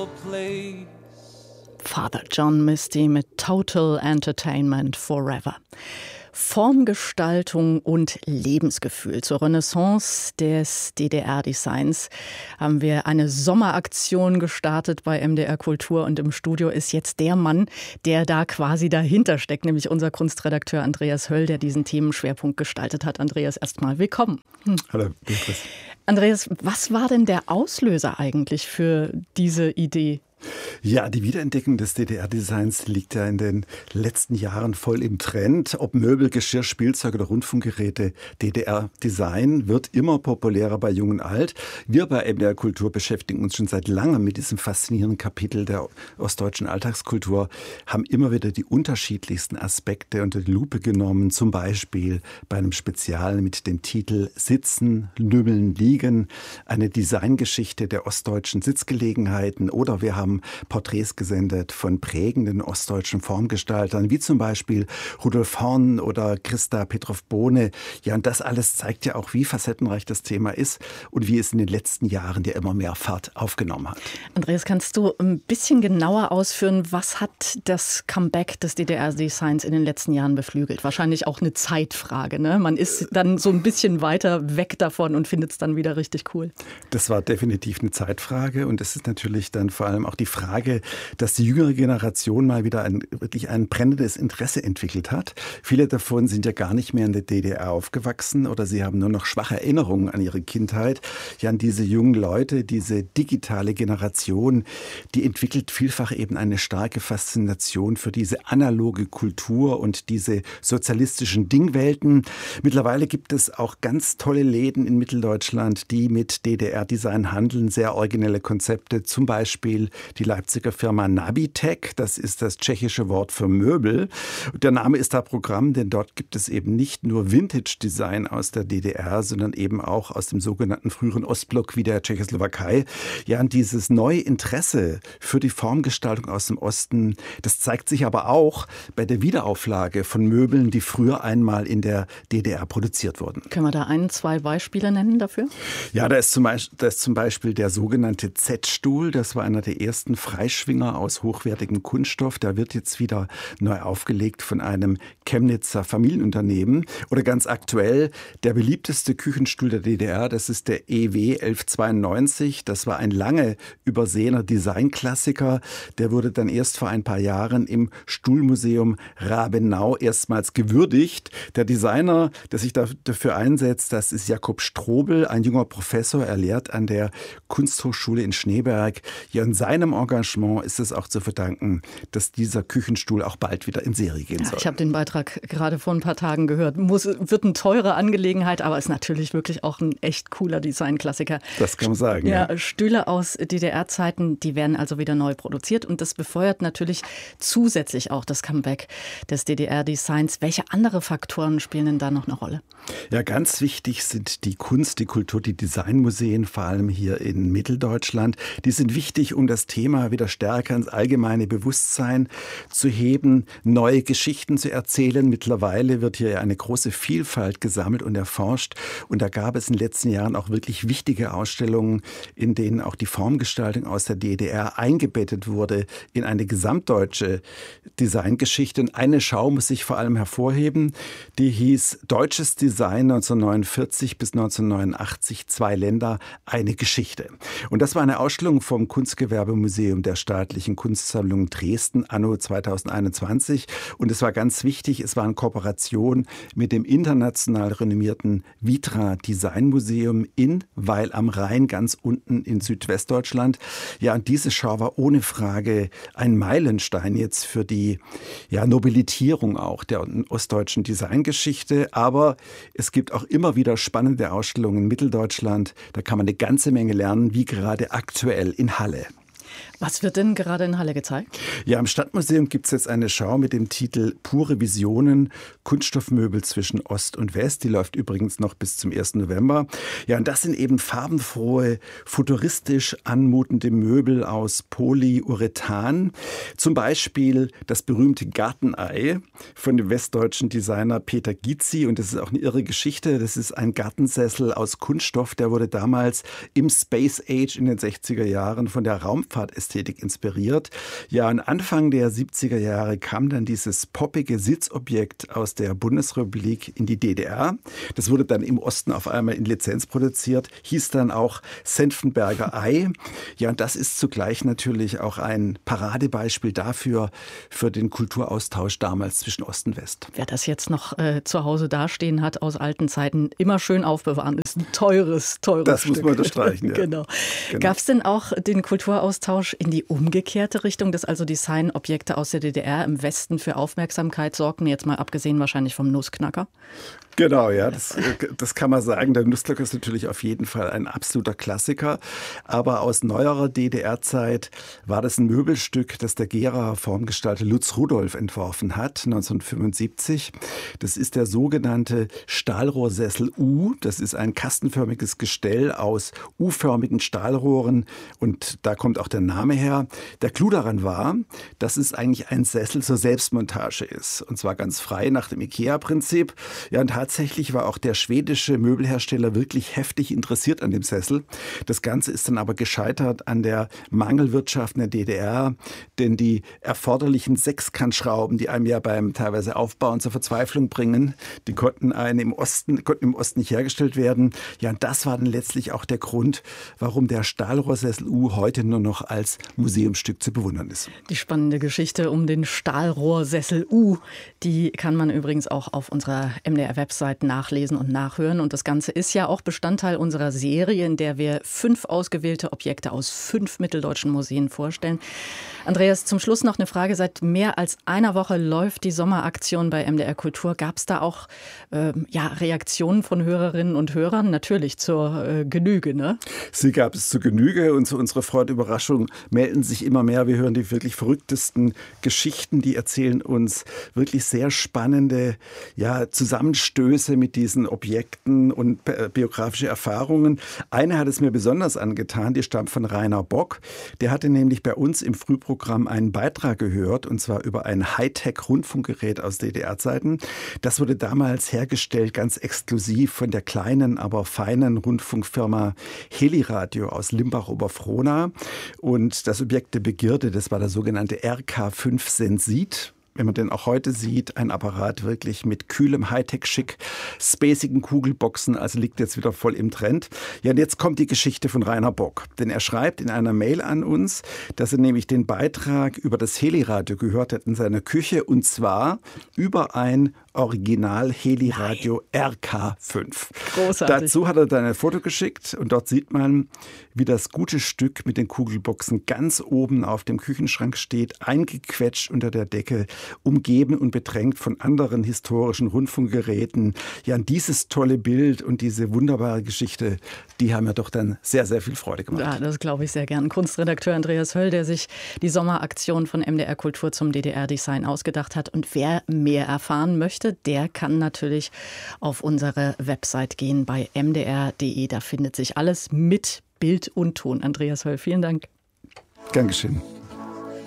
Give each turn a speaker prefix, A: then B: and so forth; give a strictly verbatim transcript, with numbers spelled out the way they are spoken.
A: beautiful place.
B: Father John Misty mit Total Entertainment Forever. Formgestaltung und Lebensgefühl. Zur Renaissance des D D R-Designs haben wir eine Sommeraktion gestartet bei M D R Kultur und im Studio ist jetzt der Mann, der da quasi dahinter steckt, nämlich unser Kunstredakteur Andreas Höll, der diesen Themenschwerpunkt gestaltet hat. Andreas, erstmal willkommen. Hm.
C: Hallo, Beatrice.
B: Andreas, was war denn der Auslöser eigentlich für diese Idee?
C: Ja, die Wiederentdeckung des D D R-Designs liegt ja in den letzten Jahren voll im Trend. Ob Möbel, Geschirr, Spielzeug oder Rundfunkgeräte, D D R-Design wird immer populärer bei Jung und Alt. Wir bei M D R Kultur beschäftigen uns schon seit langem mit diesem faszinierenden Kapitel der ostdeutschen Alltagskultur, haben immer wieder die unterschiedlichsten Aspekte unter die Lupe genommen, zum Beispiel bei einem Spezial mit dem Titel Sitzen, Lümmeln, Liegen, eine Designgeschichte der ostdeutschen Sitzgelegenheiten, oder wir haben Porträts gesendet von prägenden ostdeutschen Formgestaltern, wie zum Beispiel Rudolf Horn oder Christa Petrov-Bohne. Ja, und das alles zeigt ja auch, wie facettenreich das Thema ist und wie es in den letzten Jahren ja immer mehr Fahrt aufgenommen hat.
B: Andreas, kannst du ein bisschen genauer ausführen, was hat das Comeback des D D R-Designs in den letzten Jahren beflügelt? Wahrscheinlich auch eine Zeitfrage, ne? Man ist dann so ein bisschen weiter weg davon und findet es dann wieder richtig cool.
C: Das war definitiv eine Zeitfrage und es ist natürlich dann vor allem auch die Frage, dass die jüngere Generation mal wieder ein, wirklich ein brennendes Interesse entwickelt hat. Viele davon sind ja gar nicht mehr in der D D R aufgewachsen oder sie haben nur noch schwache Erinnerungen an ihre Kindheit. Ja, an diese jungen Leute, diese digitale Generation, die entwickelt vielfach eben eine starke Faszination für diese analoge Kultur und diese sozialistischen Dingwelten. Mittlerweile gibt es auch ganz tolle Läden in Mitteldeutschland, die mit D D R-Design handeln, sehr originelle Konzepte, zum Beispiel die Leipziger Firma Nabitec, das ist das tschechische Wort für Möbel. Der Name ist da Programm, denn dort gibt es eben nicht nur Vintage-Design aus der D D R, sondern eben auch aus dem sogenannten früheren Ostblock wie der Tschechoslowakei. Ja, und dieses neue Interesse für die Formgestaltung aus dem Osten, das zeigt sich aber auch bei der Wiederauflage von Möbeln, die früher einmal in der D D R produziert wurden.
B: Können wir da ein, zwei Beispiele nennen dafür?
C: Ja, da ist zum Beispiel, da ist zum Beispiel der sogenannte Z-Stuhl. Das war einer der ersten Freischwinger aus hochwertigem Kunststoff. Der wird jetzt wieder neu aufgelegt von einem Chemnitzer Familienunternehmen. Oder ganz aktuell der beliebteste Küchenstuhl der D D R, das ist der E W elfhundertzweiundneunzig. Das war ein lange übersehener Designklassiker. Der wurde dann erst vor ein paar Jahren im Stuhlmuseum Rabenau erstmals gewürdigt. Der Designer, der sich dafür einsetzt, das ist Jakob Strobel, ein junger Professor. Er lehrt an der Kunsthochschule in Schneeberg. Ja, in seinem Engagement ist es auch zu verdanken, dass dieser Küchenstuhl auch bald wieder in Serie gehen soll.
B: Ja, ich habe den Beitrag gerade vor ein paar Tagen gehört. Muss, wird eine teure Angelegenheit, aber ist natürlich wirklich auch ein echt cooler Designklassiker.
C: Das kann man sagen.
B: Ja,
C: ja.
B: Stühle aus D D R-Zeiten, die werden also wieder neu produziert und das befeuert natürlich zusätzlich auch das Comeback des D D R-Designs. Welche andere Faktoren spielen denn da noch eine Rolle?
C: Ja, ganz wichtig sind die Kunst, die Kultur, die Designmuseen, vor allem hier in Mitteldeutschland. Die sind wichtig, um das Thema wieder stärker ins allgemeine Bewusstsein zu heben, neue Geschichten zu erzählen. Mittlerweile wird hier eine große Vielfalt gesammelt und erforscht. Und da gab es in den letzten Jahren auch wirklich wichtige Ausstellungen, in denen auch die Formgestaltung aus der D D R eingebettet wurde in eine gesamtdeutsche Designgeschichte. Und eine Schau muss sich vor allem hervorheben, die hieß Deutsches Design neunzehnhundertneunundvierzig bis neunzehnhundertneunundachtzig, zwei Länder, eine Geschichte. Und das war eine Ausstellung vom Kunstgewerbemuseum der Staatlichen Kunstsammlung Dresden anno zweitausendeinundzwanzig. Und es war ganz wichtig, es war in Kooperation mit dem international renommierten Vitra Design Museum in Weil am Rhein, ganz unten in Südwestdeutschland. Ja, und diese Schau war ohne Frage ein Meilenstein jetzt für die ja, Nobilitierung auch der ostdeutschen Designgeschichte. Aber es gibt auch immer wieder spannende Ausstellungen in Mitteldeutschland. Da kann man eine ganze Menge lernen, wie gerade aktuell in Halle.
B: Was wird denn gerade in Halle gezeigt?
C: Ja, im Stadtmuseum gibt es jetzt eine Schau mit dem Titel Pure Visionen, Kunststoffmöbel zwischen Ost und West. Die läuft übrigens noch bis zum ersten November. Ja, und das sind eben farbenfrohe, futuristisch anmutende Möbel aus Polyurethan. Zum Beispiel das berühmte Gartenei von dem westdeutschen Designer Peter Gysi. Und das ist auch eine irre Geschichte. Das ist ein Gartensessel aus Kunststoff. Der wurde damals im Space Age in den sechziger Jahren von der Raumfahrt Standardästhetik inspiriert. Ja, und Anfang der siebziger Jahre kam dann dieses poppige Sitzobjekt aus der Bundesrepublik in die D D R. Das wurde dann im Osten auf einmal in Lizenz produziert, hieß dann auch Senftenberger Ei. Ja, und das ist zugleich natürlich auch ein Paradebeispiel dafür, für den Kulturaustausch damals zwischen Ost und West.
B: Wer das jetzt noch äh, zu Hause dastehen hat aus alten Zeiten, immer schön aufbewahren, ist ein teures, teures
C: Das
B: Stück.
C: muss man unterstreichen, ja.
B: Genau.
C: Genau.
B: Gab es denn auch den Kulturaustausch in die umgekehrte Richtung, dass also Designobjekte aus der D D R im Westen für Aufmerksamkeit sorgten, jetzt mal abgesehen wahrscheinlich vom Nussknacker?
C: Genau, ja, das, das kann man sagen. Der Nussknacker ist natürlich auf jeden Fall ein absoluter Klassiker. Aber aus neuerer D D R-Zeit war das ein Möbelstück, das der Geraer Formgestalter Lutz Rudolph entworfen hat, neunzehnhundertfünfundsiebzig. Das ist der sogenannte Stahlrohrsessel U. Das ist ein kastenförmiges Gestell aus U-förmigen Stahlrohren. Und da kommt auch der Name her. Der Clou daran war, dass es eigentlich ein Sessel zur Selbstmontage ist. Und zwar ganz frei nach dem IKEA-Prinzip. Ja, und tatsächlich war auch der schwedische Möbelhersteller wirklich heftig interessiert an dem Sessel. Das Ganze ist dann aber gescheitert an der Mangelwirtschaft in der D D R, denn die erforderlichen Sechskantschrauben, die einem ja beim teilweise Aufbauen zur Verzweiflung bringen, die konnten einem im Osten, konnten im Osten nicht hergestellt werden. Ja, und das war dann letztlich auch der Grund, warum der Stahlrohrsessel U heute nur noch als Museumsstück zu bewundern ist.
B: Die spannende Geschichte um den Stahlrohrsessel U, die kann man übrigens auch auf unserer M D R-Website nachlesen und nachhören. Und das Ganze ist ja auch Bestandteil unserer Serie, in der wir fünf ausgewählte Objekte aus fünf mitteldeutschen Museen vorstellen. Andreas, zum Schluss noch eine Frage. Seit mehr als einer Woche läuft die Sommeraktion bei M D R Kultur. Gab es da auch äh, ja, Reaktionen von Hörerinnen und Hörern? Natürlich zur äh, Genüge, ne?
C: Sie gab es zur Genüge und zu unserer Freude Überraschung melden sich immer mehr. Wir hören die wirklich verrücktesten Geschichten. Die erzählen uns wirklich sehr spannende ja, Zusammenstöße mit diesen Objekten und biografische Erfahrungen. Eine hat es mir besonders angetan, die stammt von Rainer Bock. Der hatte nämlich bei uns im Frühprogramm einen Beitrag gehört, und zwar über ein Hightech-Rundfunkgerät aus D D R-Zeiten. Das wurde damals hergestellt, ganz exklusiv von der kleinen, aber feinen Rundfunkfirma Heliradio aus Limbach-Oberfrohna. Und das Objekt der Begierde, das war der sogenannte R K fünf Sensit. Wenn man den auch heute sieht, ein Apparat wirklich mit kühlem Hightech-Schick, spacigen Kugelboxen, also liegt jetzt wieder voll im Trend. Ja, und jetzt kommt die Geschichte von Rainer Bock. Denn er schreibt in einer Mail an uns, dass er nämlich den Beitrag über das Heliradio gehört hat in seiner Küche, und zwar über ein Original-Heliradio R K fünf.
B: Großartig.
C: Dazu hat er dann ein Foto geschickt und dort sieht man, wie das gute Stück mit den Kugelboxen ganz oben auf dem Küchenschrank steht, eingequetscht unter der Decke, umgeben und bedrängt von anderen historischen Rundfunkgeräten. Ja, und dieses tolle Bild und diese wunderbare Geschichte, die haben mir doch dann sehr, sehr viel Freude gemacht.
B: Ja, das glaube ich sehr gern. Kunstredakteur Andreas Höll, der sich die Sommeraktion von M D R Kultur zum D D R-Design ausgedacht hat. Und wer mehr erfahren möchte, der kann natürlich auf unsere Website gehen bei m d r punkt d e. Da findet sich alles mit Bild und Ton. Andreas Höll, vielen Dank.
C: Gern geschehen.